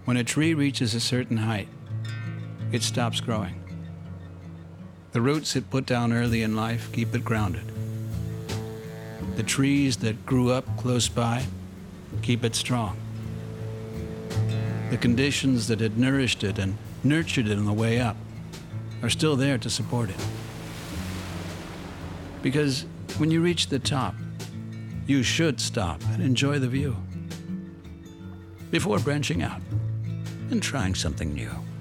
When a tree reaches a certain height, it stops growing. The roots it put down early in life keep it grounded. The trees that grew up close by keep it strong. The conditions that had nourished it and nurtured it on the way up are still there to support it. Because when you reach the top, you should stop and enjoy the view before branching out and trying something new.